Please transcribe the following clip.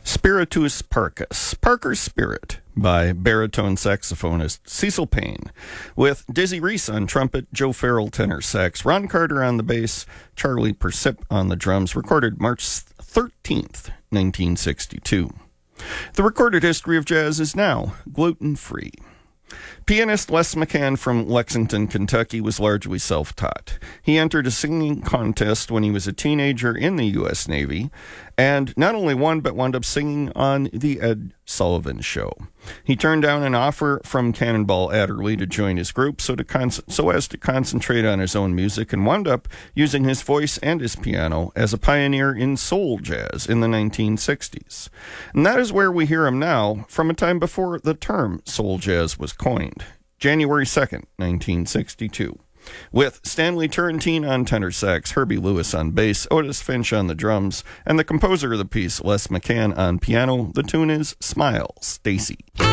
Spiritus Parcus, Parker's Spirit, by baritone saxophonist Cecil Payne, with Dizzy Reese on trumpet, Joe Farrell tenor sax, Ron Carter on the bass, Charlie Persip on the drums, recorded March 13th, 1962. The recorded history of jazz is now gluten-free. Pianist Les McCann from Lexington, Kentucky was largely self-taught. He entered a singing contest when he was a teenager in the U.S. Navy, and not only won, but wound up singing on The Ed Sullivan Show. He turned down an offer from Cannonball Adderley to join his group so as to concentrate on his own music, and wound up using his voice and his piano as a pioneer in soul jazz in the 1960s. And that is where we hear him now, from a time before the term soul jazz was coined, January 2nd, 1962. With Stanley Turrentine on tenor sax, Herbie Lewis on bass, Otis Finch on the drums, and the composer of the piece, Les McCann, on piano. The tune is Smile, Stacy.